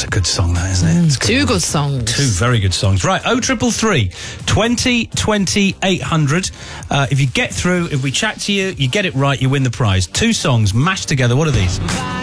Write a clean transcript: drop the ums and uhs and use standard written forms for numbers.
It's a good song, that, isn't it? Two good songs. Two very good songs. Right, 0333 20 20 800. If you get through, if we chat to you, you get it right, you win the prize. Two songs mashed together. What are these?